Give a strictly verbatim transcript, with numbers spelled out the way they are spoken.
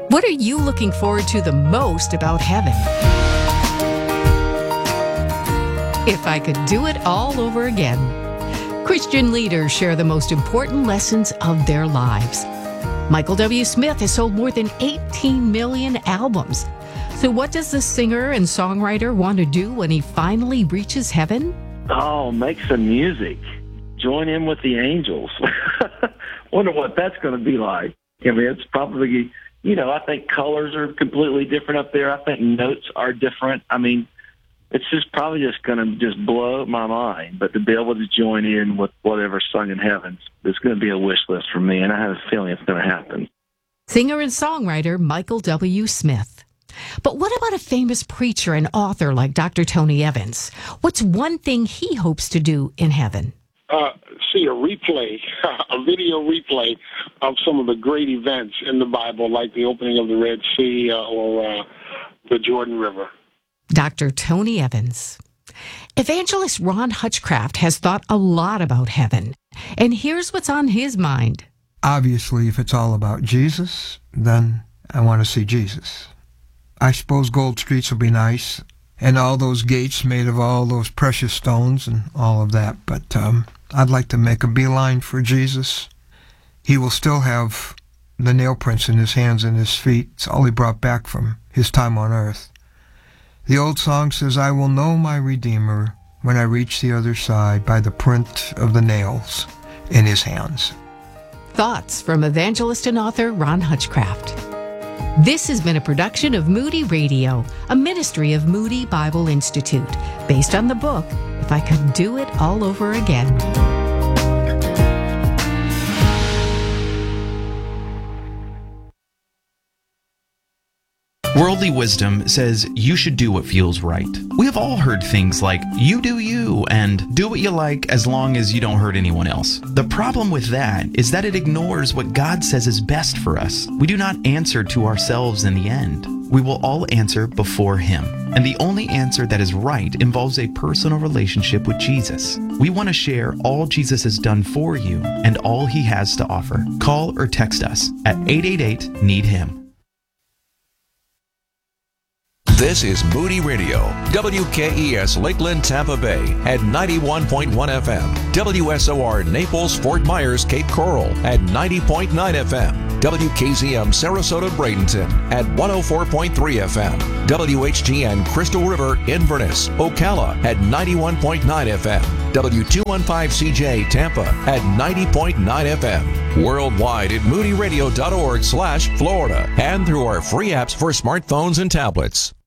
What are you looking forward to the most about heaven? If I could do it all over again. Christian leaders share the most important lessons of their lives. Michael W. Smith has sold more than eighteen million albums. So what does the singer and songwriter want to do when he finally reaches heaven? Oh, make some music. Join in with the angels. Wonder what that's going to be like. I mean, it's probably, you know, I think colors are completely different up there. I think notes are different. I mean, it's just probably just going to just blow my mind. But to be able to join in with whatever's sung in heaven, it's going to be a wish list for me, and I have a feeling it's going to happen. Singer and songwriter Michael W. Smith. But what about a famous preacher and author like Doctor Tony Evans? What's one thing he hopes to do in heaven? Uh, see a replay, a video replay of some of the great events in the Bible, like the opening of the Red Sea uh, or uh, the Jordan River. Doctor Tony Evans. Evangelist Ron Hutchcraft has thought a lot about heaven, and here's what's on his mind. Obviously, if it's all about Jesus, then I want to see Jesus. I suppose gold streets will be nice, and all those gates made of all those precious stones and all of that, but um, I'd like to make a beeline for Jesus. He will still have the nail prints in his hands and his feet. It's all he brought back from his time on earth. The old song says, I will know my Redeemer when I reach the other side by the print of the nails in his hands. Thoughts from evangelist and author Ron Hutchcraft. This has been a production of Moody Radio, a ministry of Moody Bible Institute, based on the book, If I Could Do It All Over Again. Worldly wisdom says you should do what feels right. We have all heard things like, you do you, and do what you like as long as you don't hurt anyone else. The problem with that is that it ignores what God says is best for us. We do not answer to ourselves in the end. We will all answer before Him. And the only answer that is right involves a personal relationship with Jesus. We want to share all Jesus has done for you and all He has to offer. Call or text us at eight eight eight, need him. This is Moody Radio, W K E S Lakeland, Tampa Bay at ninety-one point one F M, W S O R Naples, Fort Myers, Cape Coral at ninety point nine F M, W K Z M Sarasota, Bradenton at one oh four point three F M, W H G N Crystal River, Inverness, Ocala at ninety-one point nine F M, W two fifteen C J Tampa at ninety point nine F M, worldwide at moody radio dot org slash Florida, and through our free apps for smartphones and tablets.